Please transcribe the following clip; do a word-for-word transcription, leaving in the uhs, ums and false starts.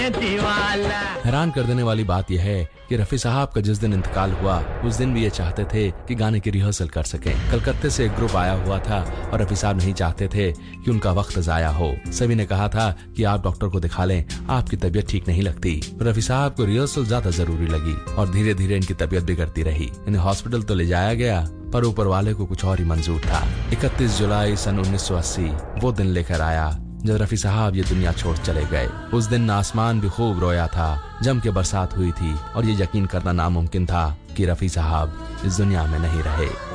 हैरान कर देने वाली बात यह है कि रफी साहब का जिस दिन इंतकाल हुआ उस दिन भी ये चाहते थे कि गाने की रिहर्सल कर सकें। कलकत्ते से एक ग्रुप आया हुआ था और रफी साहब नहीं चाहते थे कि उनका वक्त जाया हो। सभी ने कहा था कि आप डॉक्टर को दिखा लें, आपकी तबीयत ठीक नहीं लगती। रफी साहब को रिहर्सल ज्यादा जरूरी लगी और धीरे धीरे इनकी तबीयत बिगड़ती रही। इन्हें हॉस्पिटल तो ले जाया गया पर ऊपर वाले को कुछ और ही मंजूर था। इकतीस जुलाई सन उन्नीस सौ अस्सी वो दिन लेकर आया जब रफी साहब ये दुनिया छोड़ चले गए। उस दिन आसमान भी खूब रोया था, जम के बरसात हुई थी और ये यकीन करना नामुमकिन था कि रफी साहब इस दुनिया में नहीं रहे।